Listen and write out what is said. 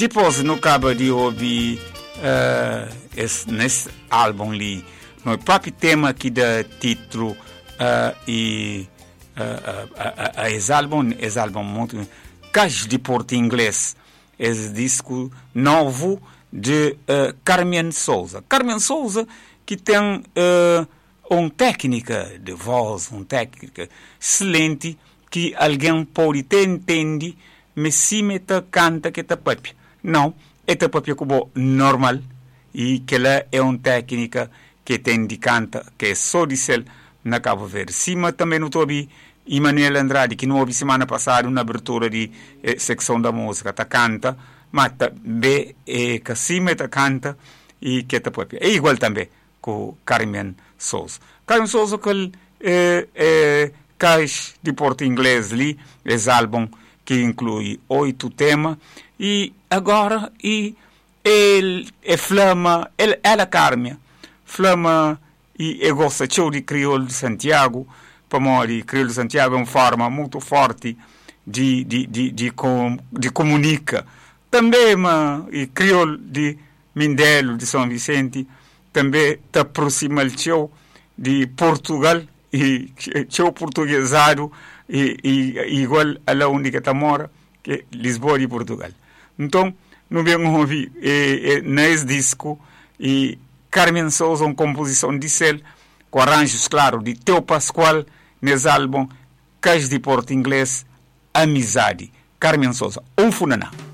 Depois, no cabo de ouvir nesse álbum ali, no próprio tema que dá título esse álbum muito Cais de Porto Inglês, esse disco novo de Carmen Souza. Carmen Souza que tem uma técnica de voz, uma técnica excelente que alguém pode ter entender, mas se meta canta que está papi. Não, esta papi como normal e que ela é uma técnica que tem de canta, que é só de ser na Cabo Verde. Cima também não ouvi Emanuel Andrade, que não ouvi semana passada uma abertura de secção da música, tá canta, mas também que cima tá canta e que tá papi. É igual também com Carmen Souza. Carmen Souza que Cais de Porto Inglês ali, esse álbum que inclui 8 temas e agora ele é flama, ela Carmen, flama e gosta de crioulo de Santiago, para morrer crioulo de Santiago é uma forma muito forte de comunicar. Também e crioulo de Mindelo, de São Vicente, também está aproxima de Portugal e o portuguesado e igual a la única que mora que é Lisboa e Portugal. Então, não vamos ouvir nesse disco e Carmen Souza, uma composição de Cel, com arranjos, claro, de Teo Pascoal, nesse álbum Cais de Porto Inglês, Amizade. Carmen Souza, funaná.